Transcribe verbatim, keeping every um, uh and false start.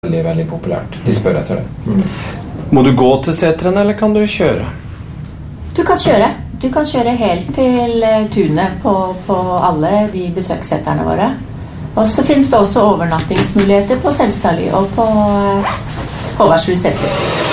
Veldig, veldig populært. De spør etter det. Mm. Må du gå til seteren, eller kan du kjøre? Du kan kjøre. Du kan kjøre helt til tunet på, på alle de besøksseterne våre. Og så finnes det også overnattingsmuligheter på Selstadli og på Håvardsrud seter.